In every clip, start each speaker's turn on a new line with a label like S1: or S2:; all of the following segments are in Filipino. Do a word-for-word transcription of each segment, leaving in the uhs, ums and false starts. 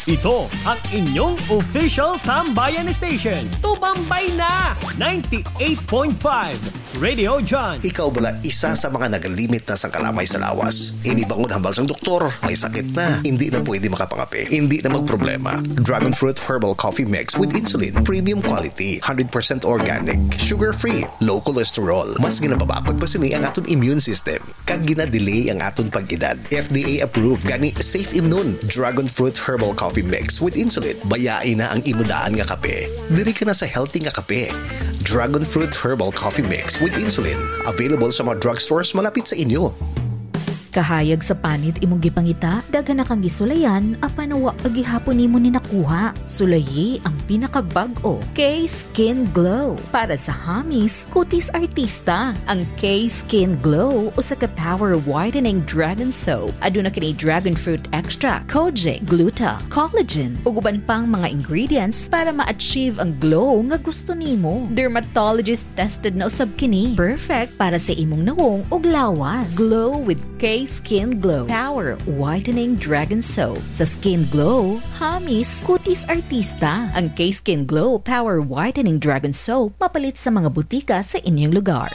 S1: Ito ang inyong official Tambayan Station. Tumambay na! ninety-eight point five Radio John.
S2: Ikaw bala isa sa mga nagalimit na sa kalamay sa lawas. Inibangon hambal sang doktor. May sakit na. Hindi na pwede makapangapi. Hindi na magproblema. Dragon Fruit Herbal Coffee Mix with Insulin. Premium quality. one hundred percent organic. Sugar-free. Low cholesterol. Mas ginapabakod pa sini ang aton immune system. Kag gina-delay ang aton pag-edad. F D A approved. Gani Safe Immune. Dragon Fruit Herbal Coffee Mix with Insulin. Bayain na ang imudaan nga kape. Diri ka na sa healthy nga kape. Dragon Fruit Herbal Coffee Mix with Insulin. Available sa mga drugstores malapit sa inyo.
S3: Kahayag sa panit imong gipangita, daga na kang gisulayan, apanawa pagihapon nimo ni nakuha. Sulayi ang pinakabag-o, K-Skin Glow. Para sa hamis, kutis artista. Ang K-Skin Glow o sa ka-power whitening dragon soap. Aduna kini dragon fruit extract, kojic, gluta, collagen, ug uban pang mga ingredients para ma-achieve ang glow nga gusto nimo. Dermatologist tested na usab kini. Perfect para sa imong nawong ug lawas. Glow with K Skin Glow Power Whitening Dragon Soap. Sa Skin Glow, hamis, kutis artista. Ang K-Skin Glow Power Whitening Dragon Soap mapalit sa mga butika sa inyong lugar.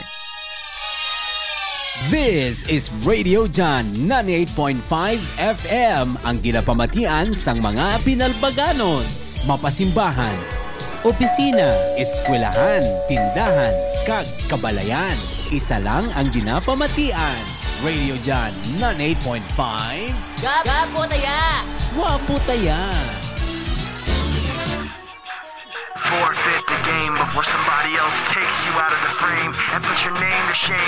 S4: This is Radio John ninety-eight point five F M, ang ginapamatian sang mga pinalbaganos, mapasimbahan, opisina, eskwelahan, tindahan, kag kabalayan. Isa lang ang ginapamatian. Radio John ninety-eight point five.
S5: Gapo taya!
S4: Wapo taya!
S6: Forfeit the game before somebody else takes you out of the frame and put your name to shame.